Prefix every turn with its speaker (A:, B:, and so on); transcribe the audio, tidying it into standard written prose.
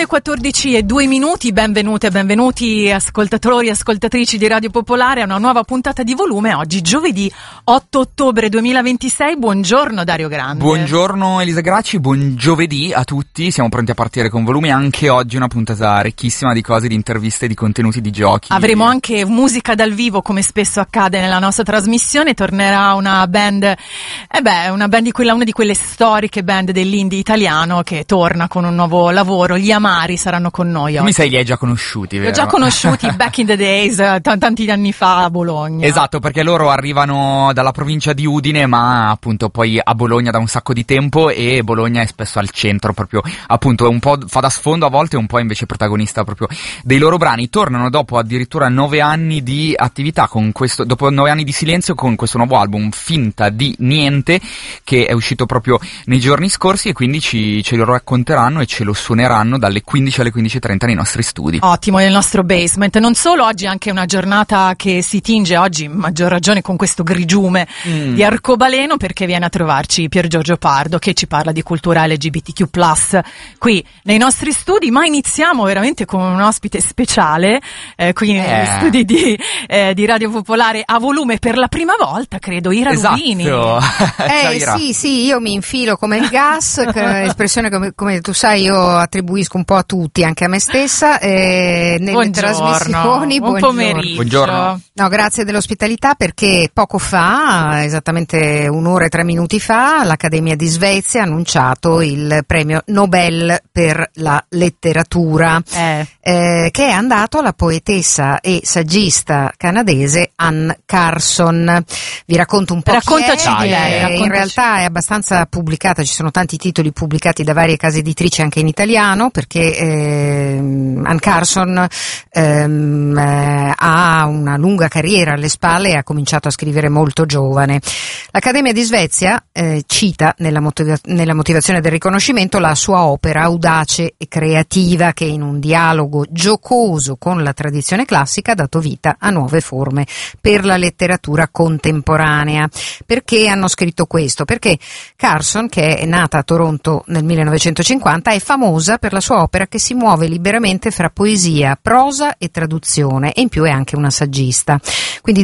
A: 14:02, benvenute e benvenuti ascoltatori e ascoltatrici di Radio Popolare a una nuova puntata di Volume, oggi giovedì 8 ottobre 2026. Buongiorno Dario Grande.
B: Buongiorno Elisa Gracci, buon giovedì a tutti, siamo pronti a partire con Volume, anche oggi una puntata ricchissima di cose, di interviste, di contenuti, di giochi.
A: Avremo anche musica dal vivo, come spesso accade nella nostra trasmissione. Tornerà una band, una di quelle storiche band dell'indie italiano che torna con un nuovo lavoro. Gli Amari saranno con noi oggi.
B: Mi sai, li hai già conosciuti, vero?
A: Li ho già conosciuti back in the days, tanti anni fa a Bologna.
B: Esatto, perché loro arrivano dalla provincia di Udine, ma appunto poi a Bologna da un sacco di tempo, e Bologna è spesso al centro, proprio appunto un po' fa da sfondo a volte, un po' invece protagonista proprio dei loro brani. Tornano dopo addirittura 9 anni di attività, dopo 9 anni di silenzio, con questo nuovo album Finta di Niente, che è uscito proprio nei giorni scorsi, e quindi ce lo racconteranno e ce lo suoneranno dalle 15 alle 15:30 nei nostri studi.
A: Ottimo, nel nostro basement. Non solo, oggi è anche una giornata che si tinge, oggi maggior ragione con questo grigiume di arcobaleno, perché viene a trovarci Pier Giorgio Pardo, che ci parla di cultura LGBTQ+, qui nei nostri studi. Ma iniziamo veramente con un ospite speciale, qui negli studi di Radio Popolare a Volume per la prima volta, credo, Ira Rubini.
B: Ciao, Ira.
C: Sì, io mi infilo come il gas, espressione come tu sai io attribuisco un po' a tutti, anche a me stessa, nelle trasmissioni.
A: Buon pomeriggio.
B: Buongiorno.
C: No, grazie dell'ospitalità, perché poco fa, esattamente 1 ora e 3 minuti fa, l'Accademia di Svezia ha annunciato il premio Nobel per la letteratura, che è andato alla poetessa e saggista canadese Anne Carson. Vi racconto un po'
A: Raccontaci di lei.
C: In realtà è abbastanza pubblicata, ci sono tanti titoli pubblicati da varie case editrici anche in italiano, perché Anne Carson ha una lunga carriera alle spalle e ha cominciato a scrivere molto giovane. L'Accademia di Svezia cita nella motivazione del riconoscimento la sua opera audace e creativa, che in un dialogo giocoso con la tradizione classica ha dato vita a nuove forme per la letteratura contemporanea. Perché hanno scritto questo? Perché Carson, che è nata a Toronto nel 1950, è famosa per la sua opera che si muove liberamente fra poesia, prosa e traduzione, e in più è anche una saggista. Quindi